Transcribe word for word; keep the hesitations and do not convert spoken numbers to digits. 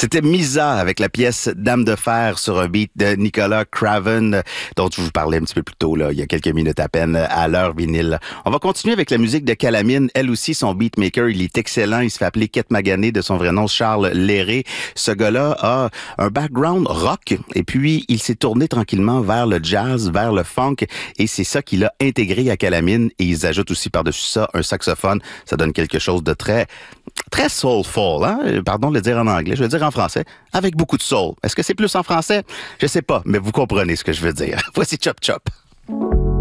C'était Misa avec la pièce Dame de fer sur un beat de Nicolas Craven, dont je vous parlais un petit peu plus tôt, là, il y a quelques minutes à peine, à l'heure vinyle. On va continuer avec la musique de Calamine. Elle aussi, son beatmaker, il est excellent. Il se fait appeler Quête Magané, de son vrai nom Charles Léré. Ce gars-là a un background rock et puis il s'est tourné tranquillement vers le jazz, vers le funk et c'est ça qu'il a intégré à Calamine. Et ils ajoutent aussi par-dessus ça un saxophone. Ça donne quelque chose de très, très soulful, hein? Pardon de le dire en anglais, je veux dire en français, avec beaucoup de soul. Est-ce que c'est plus en français? Je sais pas, mais vous comprenez ce que je veux dire. Voici Chop Chop.